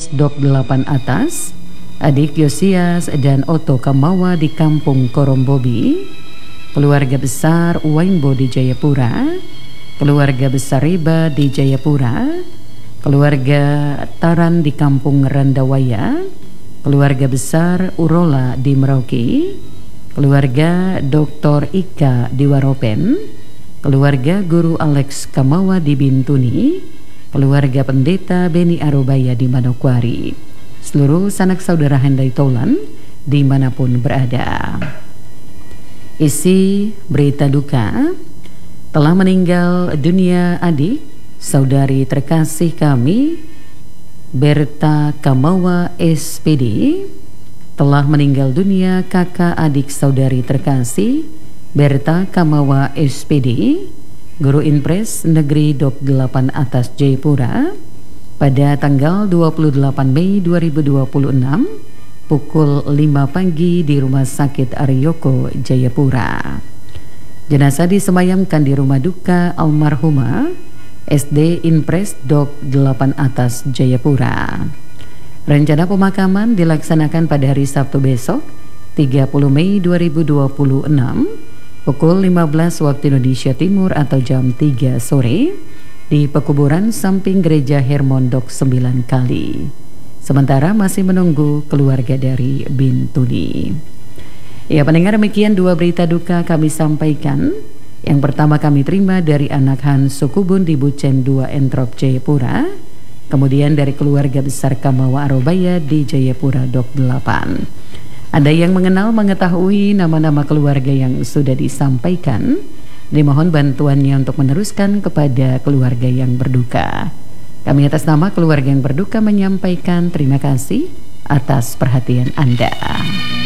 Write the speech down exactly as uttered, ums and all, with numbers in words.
Impres Dok delapan Atas, adik Yosias dan Oto Kamawa di Kampung Korombobi, keluarga besar Wainbo di Jayapura, keluarga besar Riba di Jayapura, keluarga Taran di Kampung Randawaya, keluarga besar Urola di Merauke, keluarga Doktor Ika di Waropen, keluarga Guru Alex Kamawa di Bintuni, keluarga Pendeta Beni Arobaya di Manokwari, seluruh sanak saudara Handai Tolan dimanapun berada. Isi berita duka: telah meninggal dunia adik saudari terkasih kami Berta Kamawa S P D. Telah meninggal dunia kakak adik saudari terkasih Berta Kamawa S P D, Guru Impres Negeri Dok delapan Atas Jayapura, pada tanggal dua puluh delapan Mei dua ribu dua puluh enam pukul lima pagi di Rumah Sakit Aryoko Jayapura. Jenazah disemayamkan di rumah duka almarhumah S D Impres Dok delapan Atas Jayapura. Rencana pemakaman dilaksanakan pada hari Sabtu besok tiga puluh Mei dua ribu dua puluh enam pukul lima belas waktu Indonesia Timur atau jam tiga sore di pekuburan samping Gereja Hermon Dok sembilan Kali. Sementara masih menunggu keluarga dari Bintuni. Ya pendengar, demikian dua berita duka kami sampaikan. Yang pertama kami terima dari anak Han Sukubun di Bucen dua Entrop Jayapura, kemudian dari keluarga besar Kamawa Arobaya di Jayapura Dok delapan. Ada yang mengenal mengetahui nama-nama keluarga yang sudah disampaikan, dimohon bantuannya untuk meneruskan kepada keluarga yang berduka. Kami atas nama keluarga yang berduka menyampaikan terima kasih atas perhatian Anda.